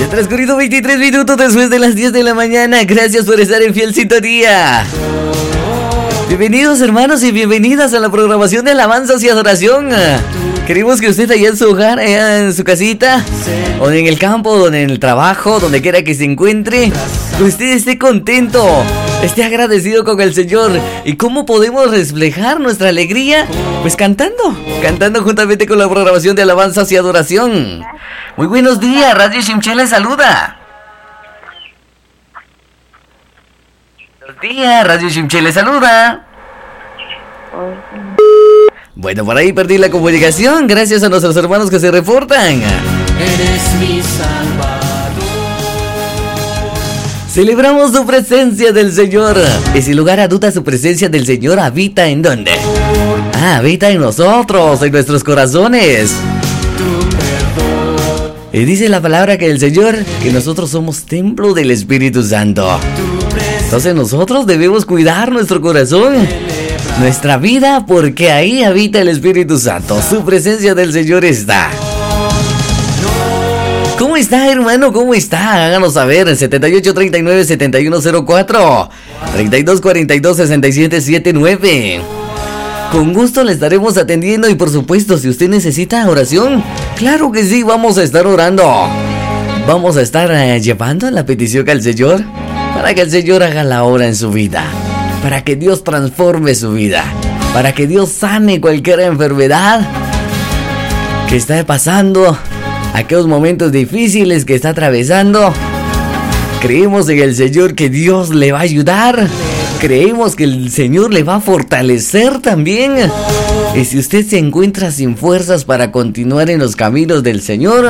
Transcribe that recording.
transcurrido 23 minutos después de las 10 de la mañana. Gracias por estar en fiel sintonía. Bienvenidos, hermanos, y bienvenidas a la programación de alabanzas y adoración. Queremos que usted allá en su hogar, allá en su casita, o en el campo, o en el trabajo, donde quiera que se encuentre, usted esté contento, esté agradecido con el Señor. ¿Y cómo podemos reflejar nuestra alegría? Pues cantando juntamente con la programación de alabanzas y adoración. Muy buenos días, Radio Shimshé les saluda. Buenos días, Radio Shimshé les saluda. Bueno, por ahí perdí la comunicación. Gracias a nuestros hermanos que se reportan. Eres mi Salvador. Celebramos su presencia del Señor. Y sin lugar a dudas, su presencia del Señor habita ¿en dónde? Habita en nosotros, en nuestros corazones. Y dice la palabra que el Señor, que nosotros somos templo del Espíritu Santo. Entonces nosotros debemos cuidar nuestro corazón, nuestra vida, porque ahí habita el Espíritu Santo. Su presencia del Señor está. ¿Cómo está, hermano? ¿Cómo está? Háganos saber. 7839-7104 3242-6779. Con gusto le estaremos atendiendo. Y por supuesto, si usted necesita oración, claro que sí, vamos a estar orando. Vamos a estar llevando la petición al Señor, para que el Señor haga la obra en su vida, para que Dios transforme su vida, para que Dios sane cualquier enfermedad que está pasando, aquellos momentos difíciles que está atravesando. Creemos en el Señor que Dios le va a ayudar. Creemos que el Señor le va a fortalecer también. Y si usted se encuentra sin fuerzas para continuar en los caminos del Señor,